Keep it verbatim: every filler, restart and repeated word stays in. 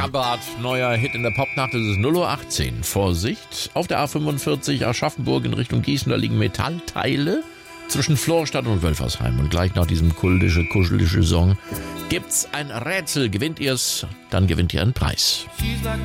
Gabbard, neuer Hit in der Popnacht, es ist null Uhr achtzehn. Vorsicht, auf der A fünfundvierzig Aschaffenburg in Richtung Gießen, da liegen Metallteile zwischen Florstadt und Wölfersheim. Und gleich nach diesem kultische, kuschelige Song gibt's ein Rätsel. Gewinnt ihr's, dann gewinnt ihr einen Preis. She's like